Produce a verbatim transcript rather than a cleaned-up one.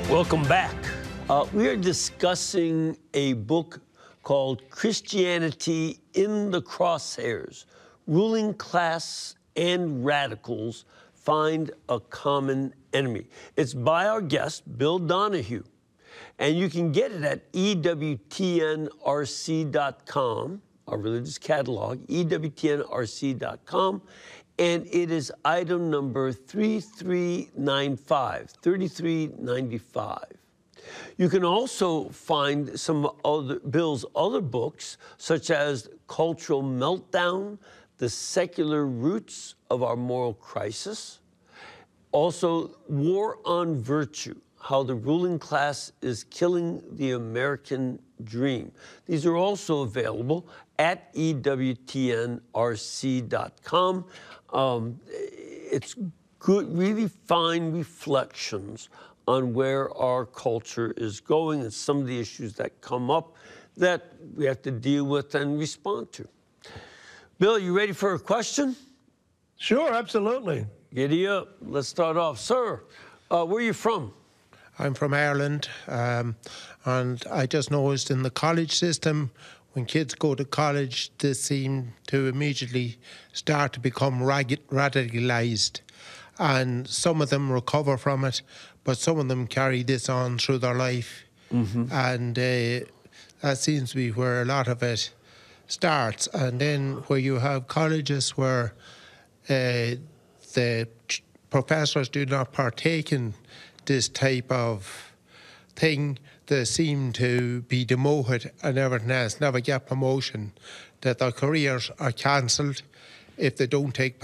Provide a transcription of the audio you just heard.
Welcome back. Uh, we are discussing a book called Christianity in the Crosshairs: Ruling Class and Radicals Find a Common Enemy. It's by our guest, Bill Donohue. And you can get it at E W T N R C dot com, our religious catalog, E W T N R C dot com. And it is item number three three nine five, thirty-three ninety-five. You can also find some other Bill's other books, such as Cultural Meltdown: The Secular Roots of Our Moral Crisis. Also, War on Virtue: How the Ruling Class is Killing the American Dream. These are also available at E W T N R C dot com. Um, it's good, really fine reflections on where our culture is going and some of the issues that come up that we have to deal with and respond to. Bill, you ready for a question? Sure, absolutely. Giddy up. Let's start off. Sir, uh, where are you from? I'm from Ireland, um, and I just noticed in the college system, when kids go to college, they seem to immediately start to become radicalised. And some of them recover from it, but some of them carry this on through their life. Mm-hmm. And uh, that seems to be where a lot of it starts. And then where you have colleges where uh, the professors do not partake in this type of thing, they seem to be demoted and everything else, never get promotion, that their careers are cancelled if they don't take part.